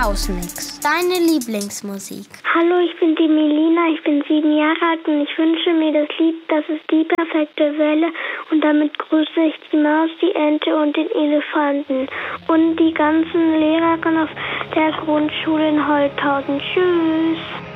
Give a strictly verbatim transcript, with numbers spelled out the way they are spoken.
Hausmix, deine Lieblingsmusik. Hallo, ich bin die Melina, ich bin sieben Jahre alt und ich wünsche mir das Lied Das ist die perfekte Welle und damit grüße ich die Maus, die Ente und den Elefanten und die ganzen Lehrer auf der Grundschule in Holthausen. Tschüss.